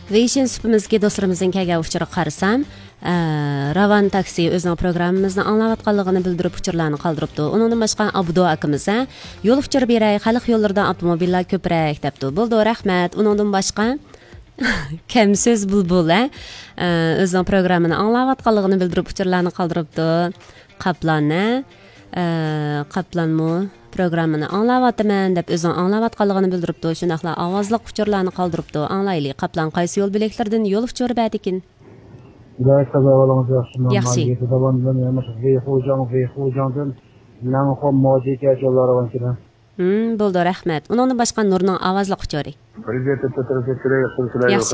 Vision supimizga do'stlarimizning kelgan uchiri qarasam, Ravan taksi o'zining programmamizni anglayotganligini bildirib uchurlarni qoldiribdi. Undan boshqa Abdu akamiz yo'l uchiri beray, xalq yo'llarida avtomobillar ko'proq debdi. Bo'ldi, rahmat. Undan boshqa Kam so'z bulbul o'zining programmani anglayotganligini bildirib uchurlarni qoldiribdi. Qaplanmi programmani anglayapman deb o'zing anglayotganligini bildiribdi. Shunaqla ovozli uchurlarni qoldiribdi. Anglayli. Qaplan qaysi yo'l belgilardan yo'l uchuri berdikin? Yaxshi. Bo'ldi, rahmat. Undan boshqa Nurning ovozli uchuri. Yaxshi.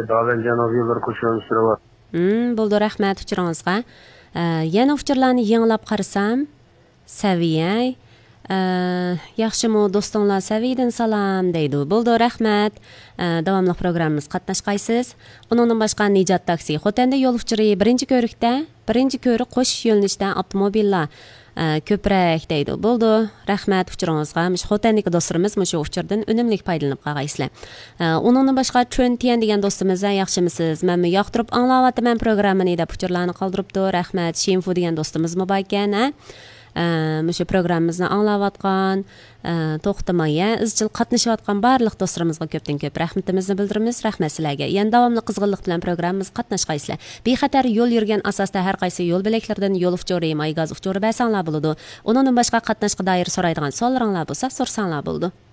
Bo'ldi, rahmat uchuringizga. Yana uchurlarni yanglab qarasam, Saviyay yaxshimi do'stinglar Saviyadan salom deydi. Bo'ldi, rahmat. Davomli programmamiz qatnashqaysiz. Undan boshqa Nijat taksi Xotanda yo'l uchiri birinchi ko'rik qo'shish yo'nalishida avtomobillar ko'proq deydi. Bo'ldi, rahmat uchuringizga. Xotandagi do'stlarimiz shu uchurdan unumli foydalanib qolgaysizlar. Undan boshqa Chuntian degan do'stimiz yaxshimisiz? Men yoqtirib anglayapman programmani deb uchurlarni qoldiribdi. Rahmat. Shinfu degan do'stimiz bor ekan, Shu programmamizni anglayotgan, to'xtamay, izchil qatnashayotgan barliq do'stlarimizga ko'pdan ko'p rahmatimizni bildiramiz. Rahmat sizlarga. Yana davomli qizg'inlik bilan programmamiz qatnashqaysizlar. Bexatar yo'l yurgan asosda har qaysi yo'l belgilardan yo'l uchuri, maygaz uchuri basanglar bo'ladi. Undan boshqa qatnashga doir so'raydigan savollaringiz bo'lsa, so'rasanglar bo'ldi.